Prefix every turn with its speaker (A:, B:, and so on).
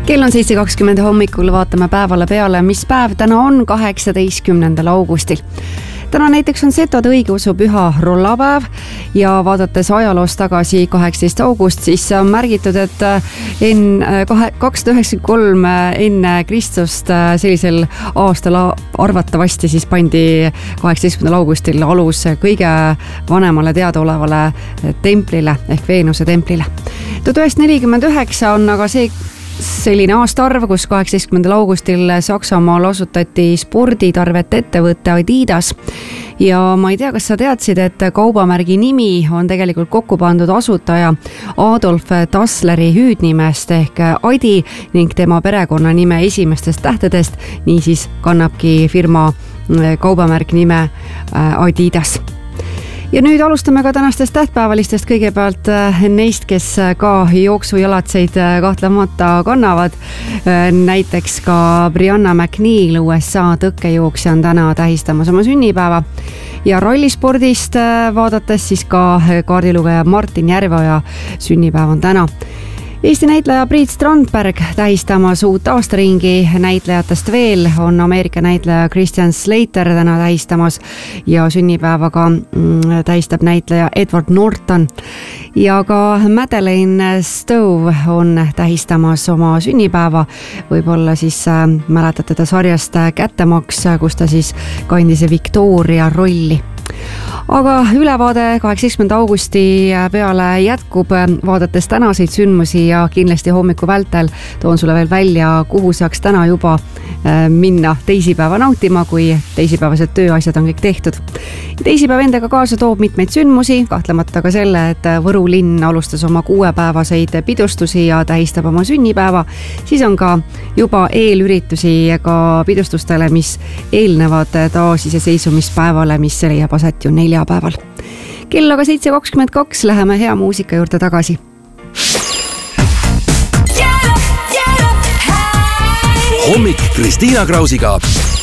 A: Kell on 7.20 hommikul, vaatame päevale peale, mis päev täna on 18. augustil. Täna näiteks on setode õigeusu püha rollapäev ja vaadates ajaloos tagasi 18. august, siis on märgitud, et 293 enne Kristust sellisel aastal arvatavasti siis pandi 18. augustil alus kõige vanemale teadaolevale templile ehk Veenuse templile. 1949 on aga selline aastaarv, kus 18. augustil Saksamaal asutati sporditarvet ettevõtte Adidas. Ja ma ei tea, kas sa teadsid, et kaubamärgi nimi on tegelikult kokku pandud asutaja Adolf Dassleri hüüdnimest ehk Adi ning tema perekonnanime esimestest tähtedest. Niisiis kannabki firma kaubamärk nime Adidas. Ja nüüd alustame ka tänastest tähtpäevalistest, kõigepealt neist, kes ka jooksujalatseid kahtlemata kannavad. Näiteks ka Brianna McNeil, USA tõkkejooksja, on täna tähistamas oma sünnipäeva. Ja rallispordist vaadates siis ka kaardilugeja Martin Järveoja sünnipäev on täna. Eesti näitleja Priit Strandberg tähistamas uut aastaringi. Näitlejatest veel on Ameerika näitleja Christian Slater täna tähistamas ja sünnipäevaga tähistab näitleja Edward Norton. Ja ka Madeleine Stowe on tähistamas oma sünnipäeva. Võib-olla siis mäletate ta sarjast Kättemaks, kus ta siis kandis Victoria rolli. Aga ülevaade 18. augusti peale jätkub, vaadates tänaseid sündmusi ja kindlasti hommiku vältel toon sulle veel välja, kuhu saaks täna juba minna teisipäeva nautima, kui teisipäevased tööasjad on kõik tehtud. Teisipäev endaga kaasa toob mitmeid sündmusi, kahtlemata ka selle, et Võru linn alustas oma 6-päevaseid pidustusi ja tähistab oma sünnipäeva. Siis on ka juba eelüritusi ka pidustustele, mis eelnevad taasiseseisvumispäevale, mis leiab aset ju neljapäeval. Kell aga 7.22, läheme hea muusika juurde tagasi.
B: Hommik Kristiina Krausiga.